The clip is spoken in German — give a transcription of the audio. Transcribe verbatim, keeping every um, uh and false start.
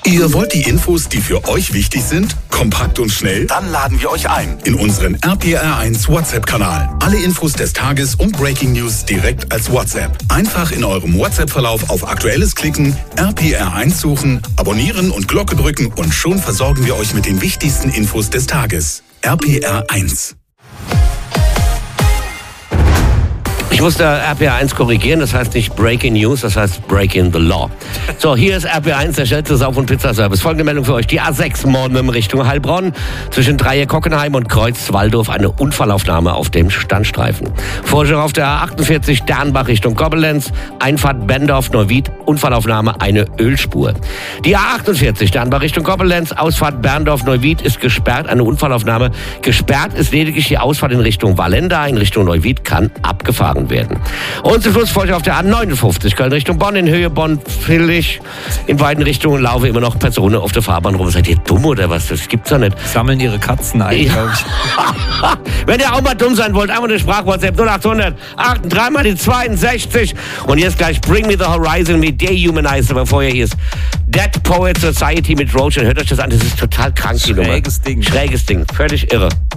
Ihr wollt die Infos, die für euch wichtig sind, kompakt und schnell? Dann laden wir euch ein in unseren R P R eins WhatsApp-Kanal. Alle Infos des Tages und Breaking News direkt als WhatsApp. Einfach in eurem WhatsApp-Verlauf auf Aktuelles klicken, R P R eins suchen, abonnieren und Glocke drücken und schon versorgen wir euch mit den wichtigsten Infos des Tages. R P R eins. Ich musste R P R eins korrigieren, das heißt nicht Breaking News, das heißt Breaking the Law. So, hier ist R P R eins, der schnellste Sauf- und Pizzaservice. Folgende Meldung für euch. Die A sechs morgen in Richtung Heilbronn. Zwischen Dreieck-Hockenheim und Kreuz-Waldorf eine Unfallaufnahme auf dem Standstreifen. Vorschau auf der A achtundvierzig Dernbach Richtung Koblenz. Einfahrt Berndorf-Neuwied. Unfallaufnahme eine Ölspur. Die A achtundvierzig Dernbach Richtung Koblenz. Ausfahrt Berndorf-Neuwied ist gesperrt. Eine Unfallaufnahme. Gesperrt ist lediglich die Ausfahrt in Richtung Wallenda. In Richtung Neuwied kann abgefahren werden. Und zum Schluss folgt auf der A neunundfünfzig Köln Richtung Bonn, in Höhe Bonn-Villig. In beiden Richtungen laufen immer noch Personen auf der Fahrbahn rum. Seid ihr dumm oder was? Das gibt's doch nicht. Sammeln ihre Katzen ein, Ja. glaube ich. Wenn ihr auch mal dumm sein wollt, einfach eine Sprach-WhatsApp null achthundert acht drei mal die zweiundsechzig. Und jetzt gleich Bring Me the Horizon mit Dehumanizer, bevor ihr hier ist. Dead Poet Society mit Roach. Und hört euch das an, das ist total krank, die Nummer. Schräges Ding. Schräges Ding, völlig irre.